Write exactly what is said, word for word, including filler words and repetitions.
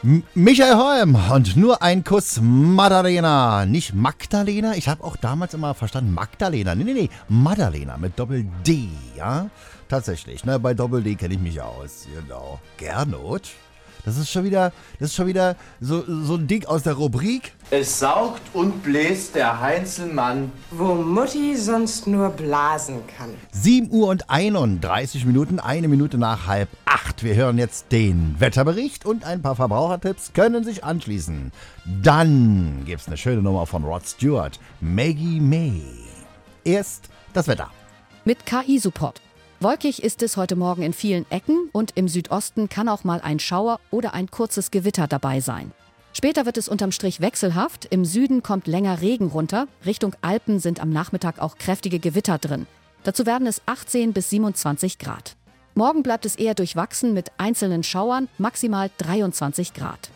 M- Michael Holm und nur ein Kuss Maddalena. Nicht Magdalena? Ich habe auch damals immer verstanden Magdalena. Nee, nee, nee. Maddalena mit Doppel-D, ja? Tatsächlich, ne? Bei Doppel-D kenne ich mich aus. Genau. Gernot? Das ist schon wieder, das ist schon wieder so, so ein Ding aus der Rubrik. Es saugt und bläst der Heinzelmann, wo Mutti sonst nur blasen kann. sieben Uhr und einunddreißig Minuten, eine Minute nach halb acht. Wir hören jetzt den Wetterbericht und ein paar Verbrauchertipps können sich anschließen. Dann gibt's eine schöne Nummer von Rod Stewart, Maggie May. Erst das Wetter. Mit K I-Support. Wolkig ist es heute Morgen in vielen Ecken und im Südosten kann auch mal ein Schauer oder ein kurzes Gewitter dabei sein. Später wird es unterm Strich wechselhaft. Im Süden kommt länger Regen runter. Richtung Alpen sind am Nachmittag auch kräftige Gewitter drin. Dazu werden es achtzehn bis siebenundzwanzig Grad. Morgen bleibt es eher durchwachsen mit einzelnen Schauern, maximal dreiundzwanzig Grad.